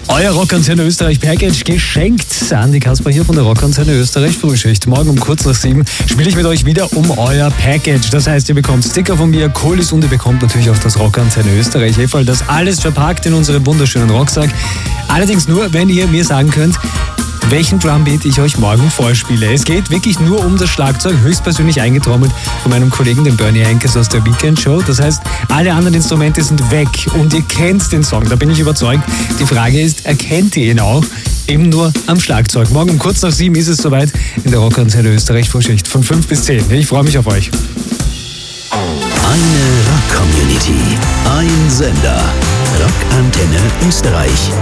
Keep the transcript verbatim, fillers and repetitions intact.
Euer Rockantenne Österreich Package geschenkt. Andi Kasper hier von der Rockantenne Österreich Frühschicht. Morgen um kurz nach sieben spiele ich mit euch wieder um euer Package. Das heißt, ihr bekommt Sticker von mir, Colis und ihr bekommt natürlich auch das Rockantenne Österreich Efeu. Das alles verpackt in unserem wunderschönen Rucksack. Allerdings nur, wenn ihr mir sagen könnt, welchen Drumbeat ich euch morgen vorspiele. Es geht wirklich nur um das Schlagzeug, höchstpersönlich eingetrommelt von meinem Kollegen, dem Bernie Henkes aus der Weekend Show. Das heißt, alle anderen Instrumente sind weg und ihr kennt den Song, da bin ich überzeugt. Die Frage ist, erkennt ihr ihn auch? Eben nur am Schlagzeug. Morgen um kurz nach sieben ist es soweit in der Rockantenne Österreich Frühschicht von fünf bis zehn. Ich freue mich auf euch. Eine Rock-Community, ein Sender. Rockantenne Österreich.